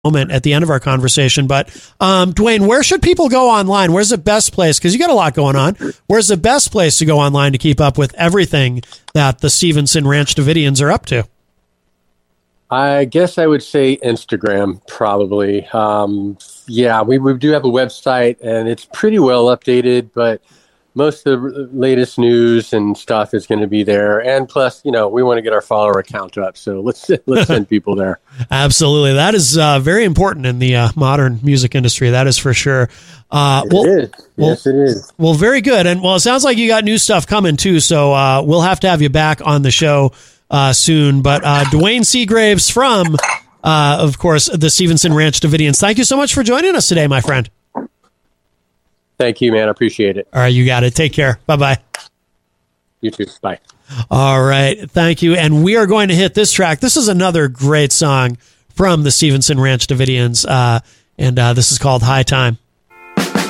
moment at the end of our conversation. But Dwayne, where should people go online? Where's the best place? Because you got a lot going on. Where's the best place to go online to keep up with everything that the Stevenson Ranch Davidians are up to? I guess I would say Instagram, probably. Yeah, we do have a website, and it's pretty well updated, but most of the latest news and stuff is going to be there. And plus, we want to get our follower count up, so let's send people there. Absolutely. That is very important in the modern music industry. That is for sure. It is. Yes, it is. Well, very good. And it sounds like you got new stuff coming too, so we'll have to have you back on the show soon. But Dwayne Seagraves from, of course, the Stevenson Ranch Davidians, thank you so much for joining us today, my friend. Thank you, man. I appreciate it. All right, you got it. Take care. Bye-bye. You too. Bye. All right. Thank you. And we are going to hit this track. This is another great song from the Stevenson Ranch Davidians, and this is called High Time.